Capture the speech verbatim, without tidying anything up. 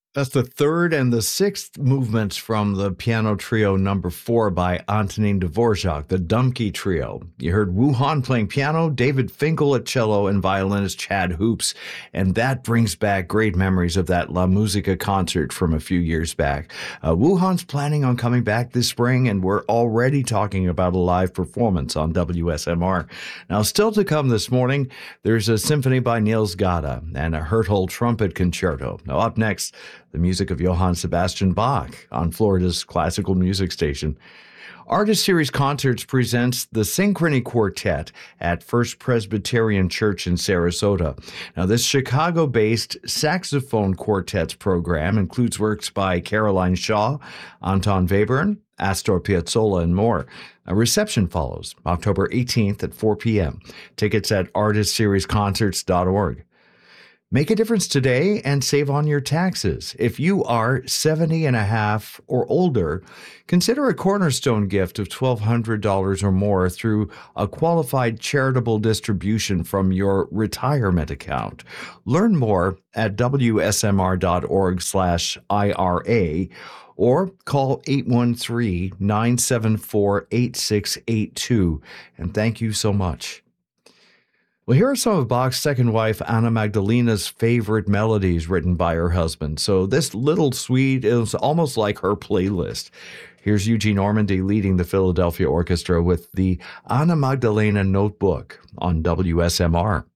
That's the third and the sixth movements from the piano trio number four by Antonin Dvorak, the Dumke Trio. You heard Wu Han playing piano, David Finkel at cello, and violinist Chad Hoops. And that brings back great memories of that La Musica concert from a few years back. Uh, Wu Han's planning on coming back this spring, and we're already talking about a live performance on W S M R. Now, still to come this morning, there's a symphony by Niels Gade and a Hertel trumpet concerto. Now, up next, the music of Johann Sebastian Bach on Florida's classical music station. Artist Series Concerts presents the Synchrony Quartet at First Presbyterian Church in Sarasota. Now, this Chicago-based saxophone quartets program includes works by Caroline Shaw, Anton Webern, Astor Piazzolla, and more. A reception follows October eighteenth at four p.m. Tickets at artist series concerts dot org. Make a difference today and save on your taxes. If you are seventy and a half or older, consider a cornerstone gift of twelve hundred dollars or more through a qualified charitable distribution from your retirement account. Learn more at W S M R dot org slash I R A or call eight one three, nine seven four, eight six eight two. And thank you so much. Well, here are some of Bach's second wife, Anna Magdalena's favorite melodies written by her husband. So this little suite is almost like her playlist. Here's Eugene Ormandy leading the Philadelphia Orchestra with the Anna Magdalena Notebook on W S M R.